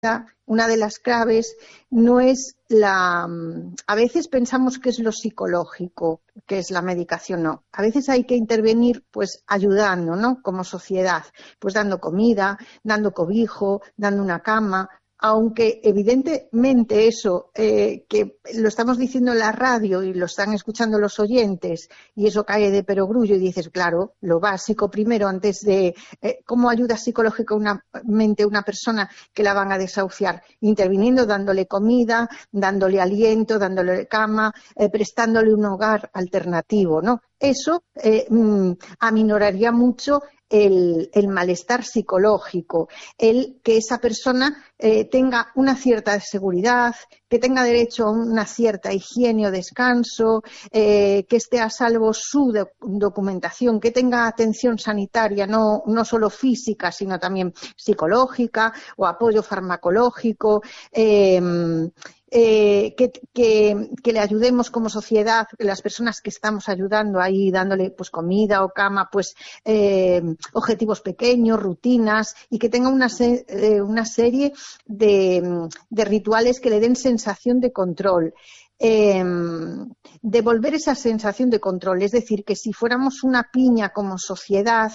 una de las claves no es a veces pensamos que es lo psicológico, que es la medicación, no. A veces hay que intervenir pues ayudando, ¿no? Como sociedad, pues dando comida, dando cobijo, dando una cama. Aunque evidentemente eso, que lo estamos diciendo en la radio y lo están escuchando los oyentes y eso cae de perogrullo y dices, claro, lo básico primero antes de cómo ayuda psicológicamente a una persona que la van a desahuciar, interviniendo, dándole comida, dándole aliento, dándole cama, prestándole un hogar alternativo, ¿no? Eso aminoraría mucho el malestar psicológico, el que esa persona tenga una cierta seguridad, que tenga derecho a una cierta higiene o descanso, que esté a salvo su documentación, que tenga atención sanitaria, no solo física, sino también psicológica o apoyo farmacológico, que le ayudemos como sociedad, las personas que estamos ayudando ahí, dándole pues comida o cama, pues objetivos pequeños, rutinas, y que tenga una serie de rituales que le den sensación de control. Devolver esa sensación de control, es decir, que si fuéramos una piña como sociedad,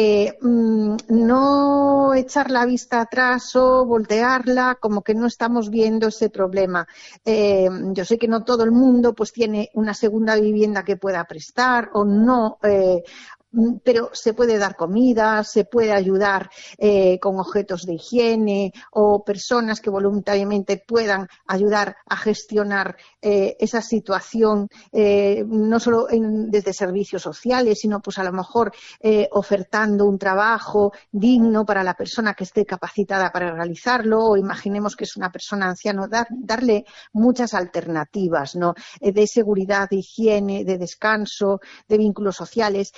no echar la vista atrás o voltearla como que no estamos viendo ese problema. Yo sé que no todo el mundo pues tiene una segunda vivienda que pueda prestar o no, pero se puede dar comida, se puede ayudar con objetos de higiene o personas que voluntariamente puedan ayudar a gestionar esa situación, no solo desde servicios sociales, sino pues a lo mejor ofertando un trabajo digno para la persona que esté capacitada para realizarlo, o imaginemos que es una persona anciana, darle muchas alternativas, ¿no? De seguridad, de higiene, de descanso, de vínculos sociales,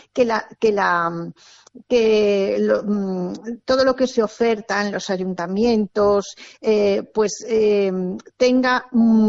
todo lo que se oferta en los ayuntamientos tenga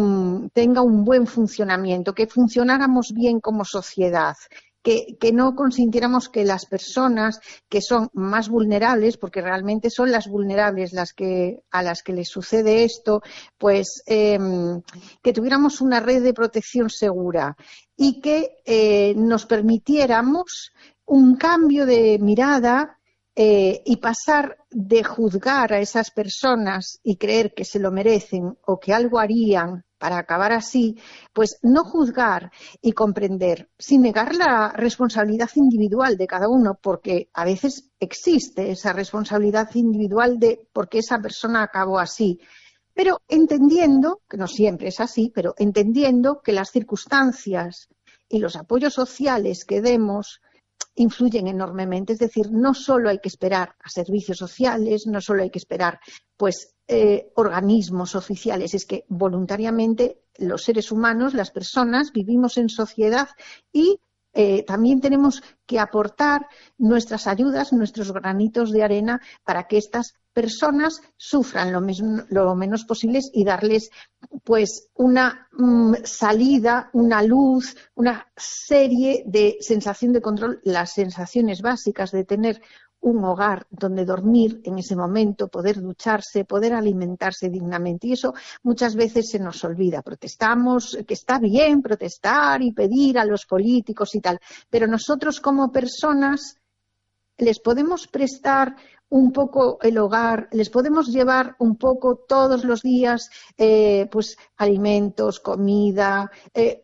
un buen funcionamiento, que funcionáramos bien como sociedad. Que no consintiéramos que las personas que son más vulnerables, porque realmente son las vulnerables a las que les sucede esto, pues que tuviéramos una red de protección segura y que nos permitiéramos un cambio de mirada y pasar de juzgar a esas personas y creer que se lo merecen o que algo harían para acabar así, pues no juzgar y comprender, sin negar la responsabilidad individual de cada uno, porque a veces existe esa responsabilidad individual de por qué esa persona acabó así, pero entendiendo, que no siempre es así, pero entendiendo que las circunstancias y los apoyos sociales que demos influyen enormemente, es decir, no solo hay que esperar a servicios sociales, no solo hay que esperar pues organismos oficiales, es que voluntariamente los seres humanos, las personas, vivimos en sociedad y también tenemos que aportar nuestras ayudas, nuestros granitos de arena para que estas personas sufran lo menos posible y darles pues una salida, una luz, una serie de sensación de control, las sensaciones básicas de tener un hogar donde dormir en ese momento, poder ducharse, poder alimentarse dignamente. Y eso muchas veces se nos olvida. Protestamos, que está bien protestar y pedir a los políticos y tal, pero nosotros como personas les podemos prestar un poco el hogar, les podemos llevar un poco todos los días pues alimentos, comida,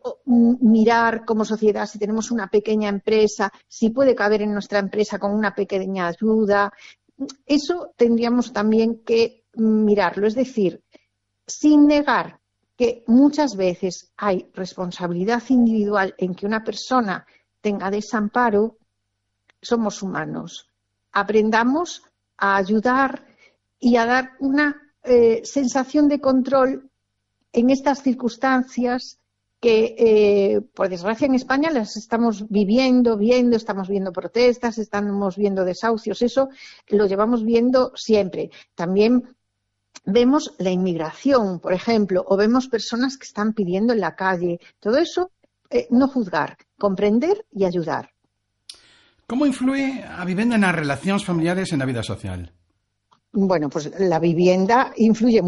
mirar como sociedad si tenemos una pequeña empresa, si puede caber en nuestra empresa con una pequeña ayuda. Eso tendríamos también que mirarlo, es decir, sin negar que muchas veces hay responsabilidad individual en que una persona tenga desamparo. Somos humanos. Aprendamos a ayudar y a dar una sensación de control en estas circunstancias que, por desgracia, en España las estamos viendo, estamos viendo protestas, estamos viendo desahucios, eso lo llevamos viendo siempre. También vemos la inmigración, por ejemplo, o vemos personas que están pidiendo en la calle. Todo eso, no juzgar, comprender y ayudar. Como influe a vivenda nas relacións familiares e na vida social? Bueno, pues la vivienda influye